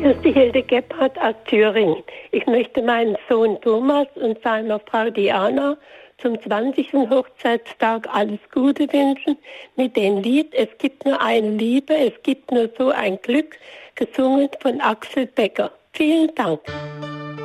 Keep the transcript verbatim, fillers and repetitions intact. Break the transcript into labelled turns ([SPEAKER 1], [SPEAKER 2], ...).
[SPEAKER 1] Hier ist die Hilde Gebhardt aus Thüringen. Ich möchte meinem Sohn Thomas und seiner Frau Diana zum zwanzigsten Hochzeitstag alles Gute wünschen mit dem Lied Es gibt nur eine Liebe, es gibt nur so ein Glück, gesungen von Axel Becker. Vielen Dank.